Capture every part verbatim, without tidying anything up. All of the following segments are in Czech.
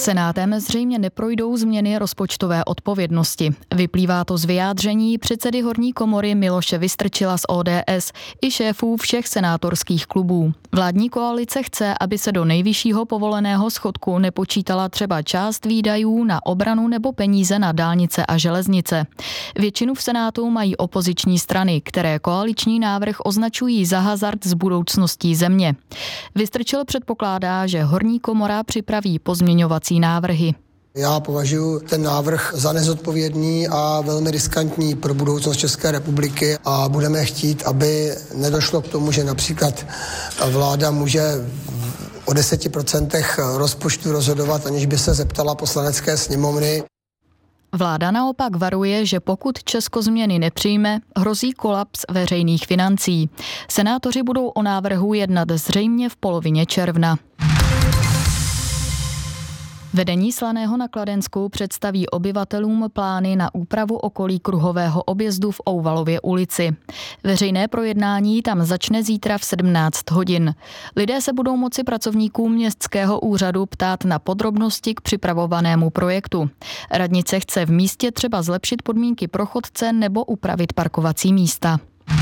Senátem zřejmě neprojdou změny rozpočtové odpovědnosti. Vyplývá to z vyjádření předsedy horní komory Miloše Vystrčila z O D S i šéfů všech senátorských klubů. Vládní koalice chce, aby se do nejvyššího povoleného schodku nepočítala třeba část výdajů na obranu nebo peníze na dálnice a železnice. Většinu v Senátu mají opoziční strany, které koaliční návrh označují za hazard s budoucností země. Vystrčil předpokládá, že horní komora připraví pozměňovací návrhy. Já považuji ten návrh za nezodpovědný a velmi riskantní pro budoucnost České republiky a budeme chtít, aby nedošlo k tomu, že například vláda může o deseti procentech rozpočtu rozhodovat, aniž by se zeptala Poslanecké sněmovny. Vláda naopak varuje, že pokud Česko změny nepřijme, hrozí kolaps veřejných financí. Senátoři budou o návrhu jednat zřejmě v polovině června. Vedení Slaného na Kladensku představí obyvatelům plány na úpravu okolí kruhového objezdu v Ouvalově ulici. Veřejné projednání tam začne zítra v sedmnáct hodin. Lidé se budou moci pracovníkům městského úřadu ptát na podrobnosti k připravovanému projektu. Radnice chce v místě třeba zlepšit podmínky pro chodce nebo upravit parkovací místa.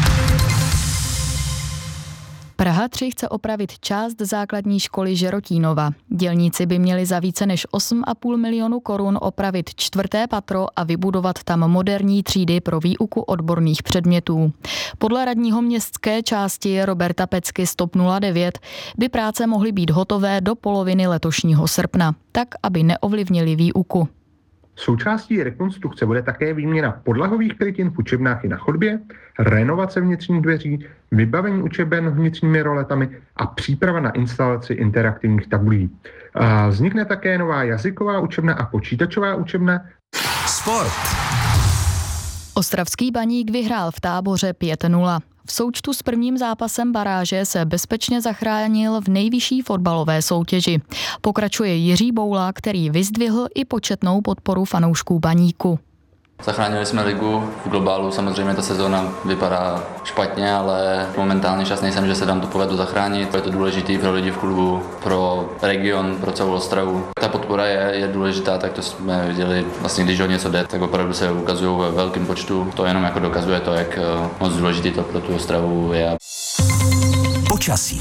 Praha tři chce opravit část základní školy Žerotínova. Dělníci by měli za více než osm a půl milionu korun opravit čtvrté patro a vybudovat tam moderní třídy pro výuku odborných předmětů. Podle radního městské části Roberta Pecky z TOP nula devět by práce mohly být hotové do poloviny letošního srpna, tak aby neovlivnili výuku. Součástí rekonstrukce bude také výměna podlahových krytin v učebnách i na chodbě, renovace vnitřních dveří, vybavení učeben vnitřními roletami a příprava na instalaci interaktivních tabulí. A vznikne také nová jazyková učebna a počítačová učebna. Sport. Ostravský Baník vyhrál v Táboře pět nula. V součtu s prvním zápasem baráže se bezpečně zachránil v nejvyšší fotbalové soutěži. Pokračuje Jiří Boula, který vyzdvihl i početnou podporu fanoušků Baníku. Zachránili jsme ligu, v globálu samozřejmě ta sezóna vypadá špatně, ale momentálně šťastný jsem, že se tam to povedlo zachránit. Je to důležitý pro lidi v klubu, pro region, pro celou Ostravu. Ta podpora je, je důležitá, tak to jsme viděli, vlastně když o něco jde, tak opravdu se ukazují ve velkém počtu. To jenom jako dokazuje to, jak moc důležitý to pro tu Ostravu je. Počasí.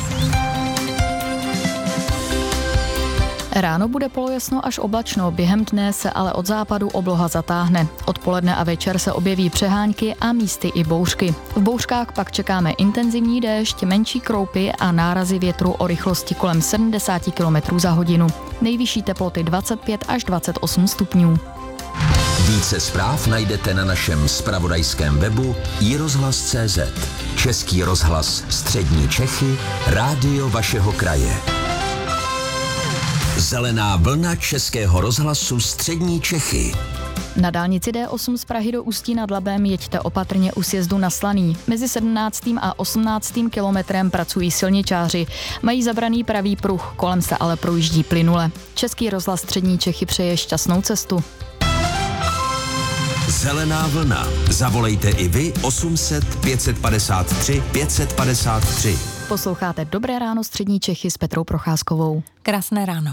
Ráno bude polojasno až oblačno, během dne se ale od západu obloha zatáhne. Odpoledne a večer se objeví přehánky a místy i bouřky. V bouřkách pak čekáme intenzivní déšť, menší kroupy a nárazy větru o rychlosti kolem sedmdesát kilometrů za hodinu. Nejvyšší teploty dvacet pět až dvacet osm stupňů. Více zpráv najdete na našem zpravodajském webu i rozhlas tečka cé zet. Český rozhlas Střední Čechy, rádio vašeho kraje. Zelená vlna Českého rozhlasu Střední Čechy. Na dálnici D osm z Prahy do Ústí nad Labem jeďte opatrně u sjezdu na Slaný. Mezi sedmnáctým a osmnáctým kilometrem pracují silničáři. Mají zabraný pravý pruh, kolem se ale projíždí plynule. Český rozhlas Střední Čechy přeje šťastnou cestu. Zelená vlna. Zavolejte i vy osm set pět padesát tři pět padesát tři. Posloucháte Dobré ráno Střední Čechy s Petrou Procházkovou. Krásné ráno.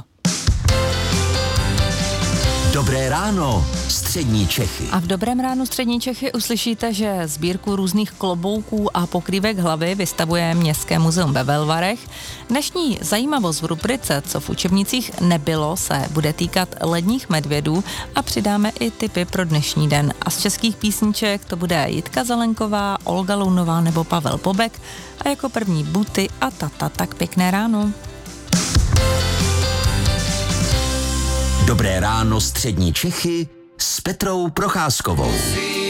Dobré ráno, Střední Čechy. A v Dobrém ránu Střední Čechy uslyšíte, že sbírku různých klobouků a pokrývek hlavy vystavuje Městské muzeum ve Velvarech. Dnešní zajímavost v rubrice Co v učebnicích nebylo se bude týkat ledních medvědů a přidáme i tipy pro dnešní den. A z českých písniček to bude Jitka Zelenková, Olga Lounová nebo Pavel Bobek a jako první Buty a Tata. Tak pěkné ráno. Dobré ráno Střední Čechy s Petrou Procházkovou.